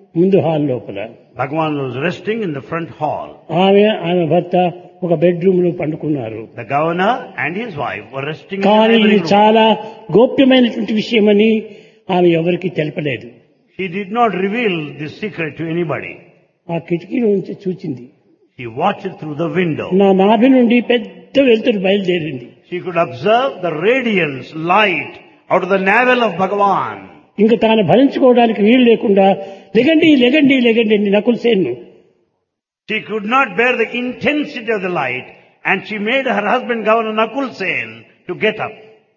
ముందు హాల్ లోపల, Bhagavan was resting in the front hall. ఆమె భర్త ఒక బెడ్రూమ్ లో పండుకున్నారు. The governor and his wife were resting in కానీ the ఇది neighboring room. చాలా గోప్యమైనటువంటి విషయమని ఆమె ఎవరికి తెలపలేదు. She did not reveal this secret to anybody. ఆ కిటికీలో నుంచి చూచింది. She watched through the window. నా నాభి నుండి పెద్ద వెలుతురు బయలుదేరింది. She could observe the radiance, light out of the navel of Bhagavan. ఇంకా తాను భరించుకోవడానికి వీలు లేకుండా లెగండి లెగండి లెగండి అని Nakul Sen She could not bear the intensity of the light, and she made her husband, Governor Nakul Sen, to get up.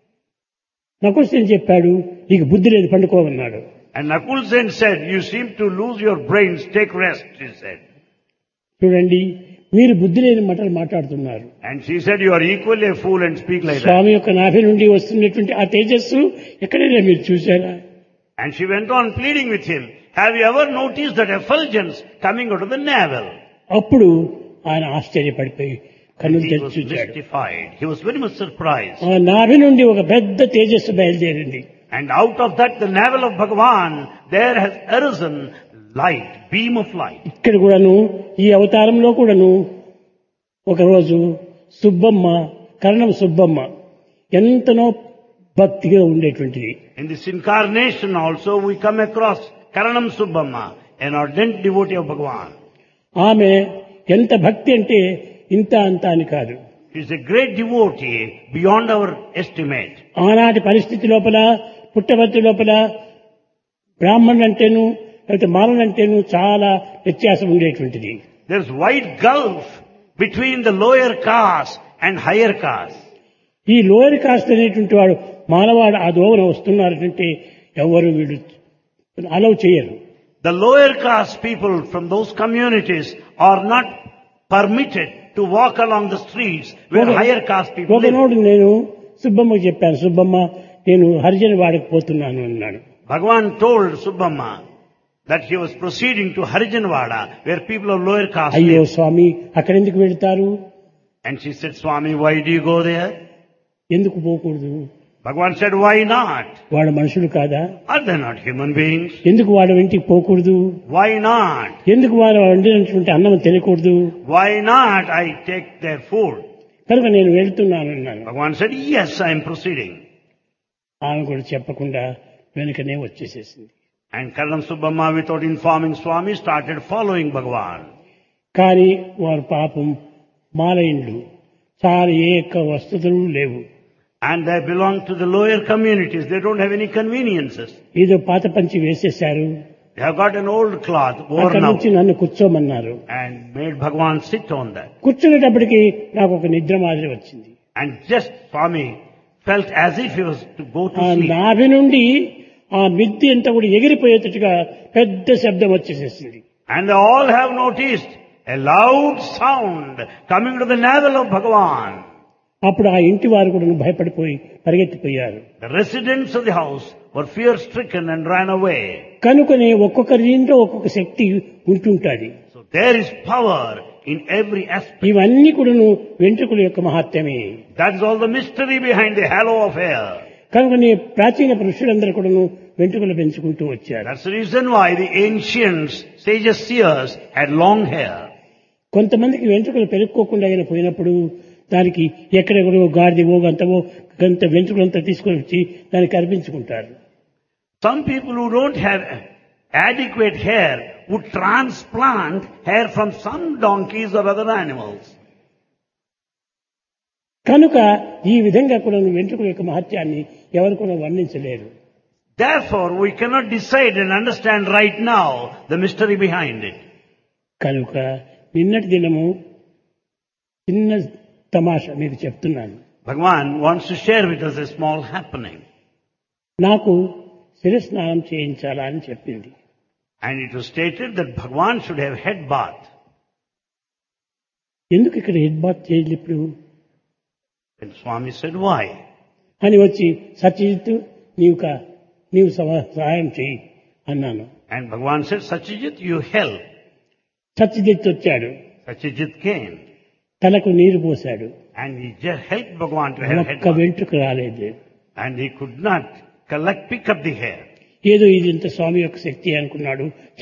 Nakul Sen చెప్పాడు, నీకు బుద్ధి లేదు, పండుకోమన్నాడు. And Nakul Sen said, you seem to lose your brains, take rest, she said. చూడండి, మీరు బుద్ధి లేని మాటలు మాట్లాడుతున్నారు. And she said, you are equally a fool and speak like that. స్వామి యొక్క నాభి నుండి వస్తున్నటువంటి ఆ తేజస్సు ఎక్కడైనా మీరు చూశారా? And she went on pleading with him, have you ever noticed that effulgence coming out of the navel? అప్పుడు ఆయన ఆశ్చర్యపడిపోయి కన్నులు He తెరిచి was చూశాడు. mystified. He was very much surprised. ఆ నాభి నుండి ఒక పెద్ద తేజస్సు బయలుదేరింది. And out of that, the navel of Bhagavan, there has arisen light, beam of light. ఇక్కడ కూడాను ఈ అవతారంలో కూడాను ఒకరోజు సుబ్బమ్మ, కరణం సుబ్బమ్మ ఎంతనో భక్తిగా ఉండేటువంటిది. In this incarnation also, we come across Karanam Subbamma, an ardent devotee of Bhagavan. ఆమె ఎంత భక్తి అంటే ఇంత అంత అని కాదు. She is a great devotee beyond our estimate. ఆనాటి పరిస్థితి లోపల, పుట్టవర్తి లోపల బ్రాహ్మణులు అంటేను లేకపోతే మాలలు అంటేను చాలా వ్యత్యాసం ఉండేటువంటిది. There is wide gulf between the lower caste and higher caste. ఈ లోయర్ కాస్ట్ అనేటువంటి వాడు మానవాడు ఆ దోవన వస్తున్నారంటే ఎవరు వీడు అలౌ చేయరు. The lower caste people from those communities are not permitted to walk along the streets where higher caste people live. ఒకనోడు నేను సుబ్బమ్మకి చెప్పాను, సుబ్బమ్మ నేను హరిజన వాడకి పోతున్నాను అన్నాడు. Bhagavan told Subbamma that he was proceeding to Harijanwada where people of lower caste అయ్యో live. స్వామి అక్కడెందుకు వెళ్తారు? And she said, Swami, why do you go there? ఎందుకు పోకూడదు? Bhagavan said, why not? వాడు మనుషులు కాదా? Are they not human beings? ఎందుకు వాడు ఇంటికి పోకూడదు? Why not? ఎందుకు వాడు వండినటువంటి అన్నం తినకూడదు? Why not I take their food? కనుక నేను వెళ్తున్నాను అన్నాను. Bhagavan said, yes, I am proceeding. ఆమె కూడా చెప్పకుండా వెనుకనే వచ్చేసేసింది. And Karanam Subbamma, without informing Swami, started following Bhagavan. కానీ వారు పాపం మాలయిండ్లు, చాలా ఏ యొక్క వసతులు లేవు. And they belong to the lower communities. They don't have any conveniences. ఏదో పాత పంచి వేసేశారు. They have got an old cloth అక్కడి worn నుంచి out నన్ను కూర్చోమన్నారు. and made Bhagavan sit on that. కూర్చునేటప్పటికి నాకు ఒక నిద్ర మాదిరి వచ్చింది. And just Swami felt as if he was to go to ఆ sleep. నాభి నుండి ఆ మిద్ది అంతా కూడా ఎగిరిపోయేటట్టుగా పెద్ద శబ్దం వచ్చేసేసింది. And they all have noticed a loud sound coming to the navel of Bhagavan. అప్పుడు ఆ ఇంటి వారు కూడా భయపడిపోయి పరిగెత్తిపోయారు. The residents of the house were fear-stricken and ran away. కనుకనే ఒక్కొక్కరి ఇంట్లో ఒక్కొక్క శక్తి ఉంటుంటాది. So there is power in every aspect. ఇవన్నీ కూడాను వెంట్రుకల యొక్క మహాత్మ్యమే. That is all the mystery behind the halo of hair. కనుకనే ప్రాచీన పురుషులందరూ కూడాను వెంట్రుకలు పెంచుకుంటూ వచ్చారు. That's the reason why the ancients, sages, seers had long hair. కొంతమందికి వెంట్రుకలు పెరుక్కోకుండా అయినా పోయినప్పుడు దానికి ఎక్కడెక్కడో గాడిదవో గంత వెంట్రుకలంతా తీసుకొని వచ్చి దానికి అర్పించుకుంటారు. Some people who don't have adequate hair would transplant hair from some donkeys or other animals. కనుక ఈ విధంగా కూడా వెంట్రుకల యొక్క మహత్యాన్ని ఎవరు కూడా వర్ణించలేరు. Therefore, we cannot decide and understand right now the mystery behind it. కనుక నిన్నటి దినము చిన్న తమాషా మీకు చెప్తున్నాను. Bhagavan wants to share with us a small happening. నాకు శిరస్నానం చేయించాలా అని చెప్పింది. And it was stated that Bhagavan should have head bath. ఎందుకు ఇక్కడ హెడ్ బాత్ చేయలేదు ఇప్పుడు And Swami said, why? అని వచ్చి సత్యజిత్ నీవు సహాయం చేయి అన్నాను. And Bhagavan said, Satyajit, you help. Satyajit వచ్చాడు. Satyajit came. తలకు నీరు పోశాడు. And he just helped Bhagavan to have head ఒక్క bath. వెంట్రుక రాలేదు. And he could not pick up the hair. ఏదో ఇది ఇంత స్వామి యొక్క శక్తి అనుకున్నాడు.